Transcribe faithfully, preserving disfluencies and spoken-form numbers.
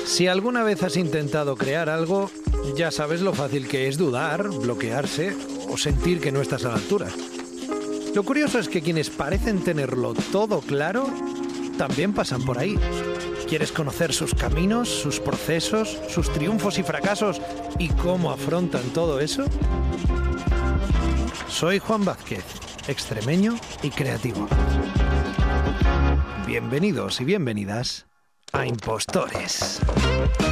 Si alguna vez has intentado crear algo, ya sabes lo fácil que es dudar, bloquearse o sentir que no estás a la altura. Lo curioso es que quienes parecen tenerlo todo claro, también pasan por ahí. ¿Quieres conocer sus caminos, sus procesos, sus triunfos y fracasos y cómo afrontan todo eso? Soy Juan Vázquez, extremeño y creativo. Bienvenidos y bienvenidas a Impostores.